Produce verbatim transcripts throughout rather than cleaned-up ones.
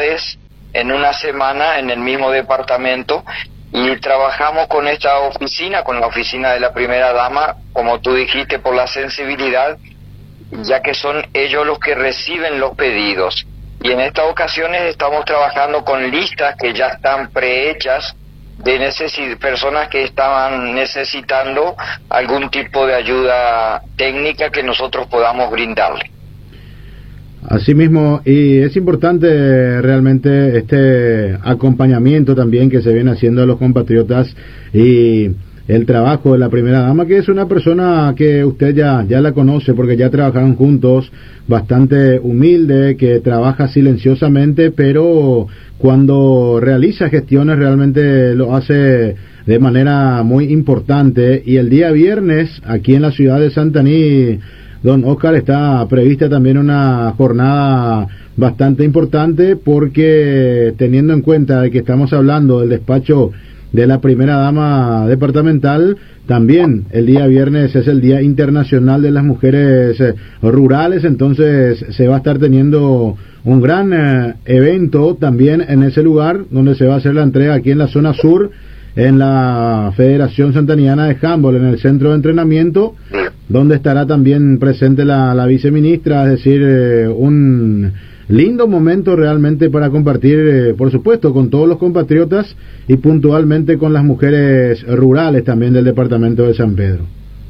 actividades en una semana en el mismo departamento, y trabajamos con esta oficina, con la oficina de la primera dama, como tú dijiste, por la sensibilidad, ya que son ellos los que reciben los pedidos. Y en estas ocasiones estamos trabajando con listas que ya están prehechas de necesi- personas que estaban necesitando algún tipo de ayuda técnica que nosotros podamos brindarle. Asimismo, y es importante realmente este acompañamiento también que se viene haciendo a los compatriotas, y el trabajo de la primera dama, que es una persona que usted ya, ya la conoce porque ya trabajaron juntos, bastante humilde, que trabaja silenciosamente, pero cuando realiza gestiones realmente lo hace de manera muy importante. Y el día viernes, aquí en la ciudad de Santaní, don Oscar, está prevista también una jornada bastante importante, porque teniendo en cuenta de que estamos hablando del despacho de la primera dama departamental, también el día viernes es el Día Internacional de las Mujeres eh, Rurales, entonces se va a estar teniendo un gran eh, evento también en ese lugar, donde se va a hacer la entrega aquí en la zona sur, en la Federación Santaniana de Handball, en el centro de entrenamiento, donde estará también presente la, la viceministra, es decir, eh, un lindo momento realmente para compartir, eh, por supuesto, con todos los compatriotas y puntualmente con las mujeres rurales también del departamento de San Pedro.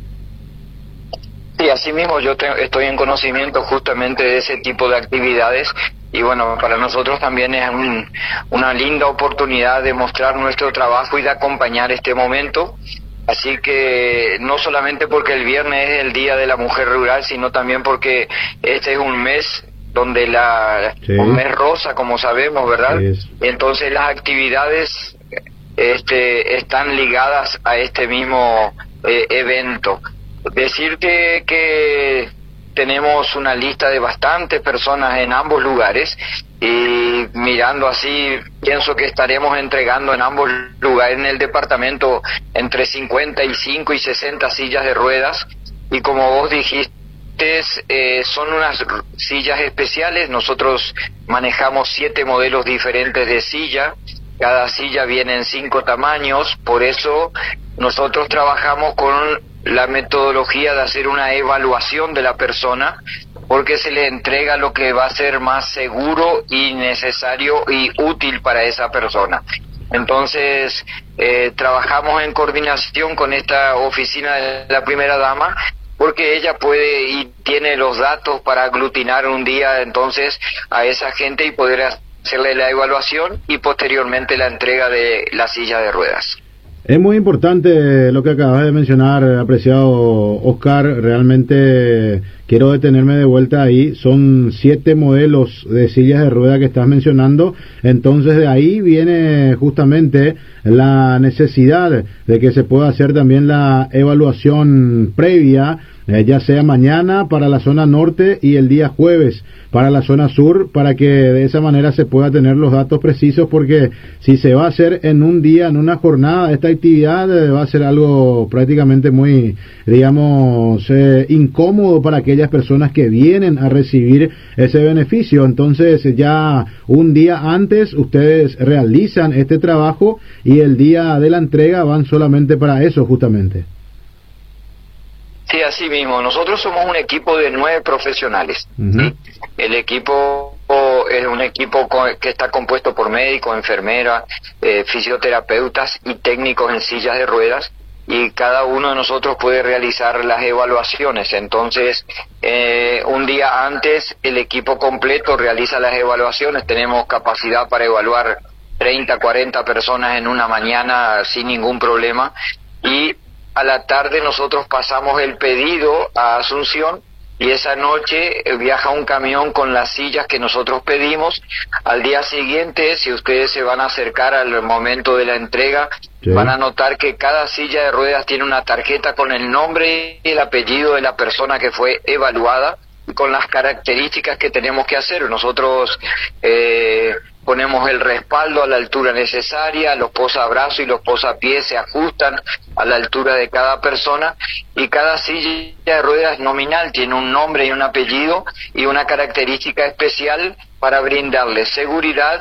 Sí, así mismo yo te, estoy en conocimiento justamente de ese tipo de actividades, y bueno, para nosotros también es un, una linda oportunidad de mostrar nuestro trabajo y de acompañar este momento. Así que no solamente porque el viernes es el Día de la Mujer Rural, sino también porque este es un mes donde la sí. un mes rosa, como sabemos, ¿verdad? Sí. Entonces las actividades este están ligadas a este mismo eh, evento. Decirte que tenemos una lista de bastantes personas en ambos lugares, y mirando así pienso que estaremos entregando en ambos lugares en el departamento entre cincuenta y cinco y sesenta sillas de ruedas, y como vos dijiste, Eh, son unas sillas especiales. Nosotros manejamos siete modelos diferentes de silla, cada silla viene en cinco tamaños, por eso nosotros trabajamos con la metodología de hacer una evaluación de la persona, porque se le entrega lo que va a ser más seguro y necesario y útil para esa persona. Entonces eh, trabajamos en coordinación con esta oficina de la primera dama, porque ella puede y tiene los datos para aglutinar un día entonces a esa gente y poder hacerle la evaluación y posteriormente la entrega de la silla de ruedas. Es muy importante lo que acabas de mencionar, apreciado Oscar. Realmente quiero detenerme de vuelta ahí. Son siete modelos de sillas de rueda que estás mencionando. Entonces de ahí viene justamente la necesidad de que se pueda hacer también la evaluación previa, eh, ya sea mañana para la zona norte y el día jueves para la zona sur, para que de esa manera se pueda tener los datos precisos, porque si se va a hacer en un día, en una jornada, esta actividad eh, va a ser algo prácticamente muy, digamos, eh, incómodo para aquellas personas que vienen a recibir ese beneficio. Entonces ya un día antes ustedes realizan este trabajo y el día de la entrega van solamente para eso justamente. Sí, así mismo. Nosotros somos un equipo de nueve profesionales. Uh-huh. ¿Sí? El equipo es un equipo que está compuesto por médicos, enfermeras, eh, fisioterapeutas y técnicos en sillas de ruedas, y cada uno de nosotros puede realizar las evaluaciones. Entonces, eh, un día antes el equipo completo realiza las evaluaciones. Tenemos capacidad para evaluar treinta, cuarenta personas en una mañana sin ningún problema, y a la tarde nosotros pasamos el pedido a Asunción, y esa noche viaja un camión con las sillas que nosotros pedimos. Al día siguiente, si ustedes se van a acercar al momento de la entrega, sí, van a notar que cada silla de ruedas tiene una tarjeta con el nombre y el apellido de la persona que fue evaluada, con las características que tenemos que hacer. Nosotros eh, ponemos el respaldo a la altura necesaria, los posabrazos y los posapiés se ajustan a la altura de cada persona, y cada silla de ruedas nominal tiene un nombre y un apellido y una característica especial para brindarle seguridad